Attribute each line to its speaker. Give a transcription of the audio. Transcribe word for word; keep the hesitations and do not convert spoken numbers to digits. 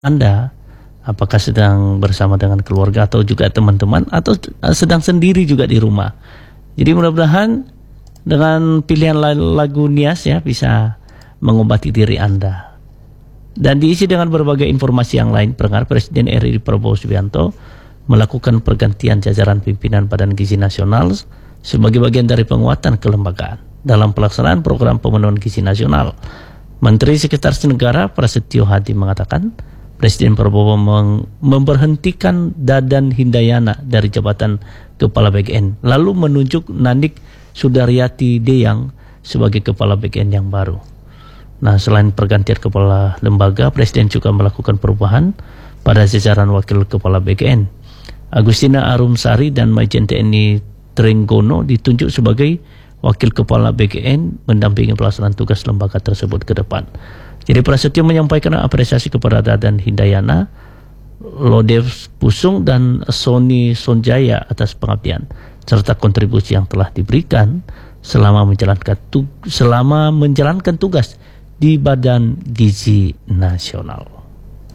Speaker 1: Anda, apakah sedang bersama dengan keluarga atau juga teman-teman atau sedang sendiri juga di rumah. Jadi mudah-mudahan dengan pilihan lagu Nias ya bisa mengobati diri Anda. Dan diisi dengan berbagai informasi yang lain, pendengar, Presiden R I Prabowo Subianto melakukan pergantian jajaran pimpinan Badan Gizi Nasional sebagai bagian dari penguatan kelembagaan dalam pelaksanaan program pemenuhan gizi nasional. Menteri Sekretaris Negara Prasetyo Hadi mengatakan Presiden Prabowo memberhentikan Dadan Hindayana dari jabatan Kepala B G N, lalu menunjuk Nanik Sudaryati Deyang sebagai Kepala B G N yang baru. Nah, selain pergantian kepala lembaga, Presiden juga melakukan perubahan pada jajaran wakil Kepala B G N. Agustina Arumsari dan Majen T N I Trenggono ditunjuk sebagai Wakil Kepala B G N mendampingi pelaksanaan tugas lembaga tersebut ke depan. Jadi Prasetyo menyampaikan apresiasi kepada Dadan Hindayana, Lodev Pusung dan Sony Sonjaya atas pengabdian serta kontribusi yang telah diberikan selama menjalankan tu selama menjalankan tugas di Badan Gizi Nasional.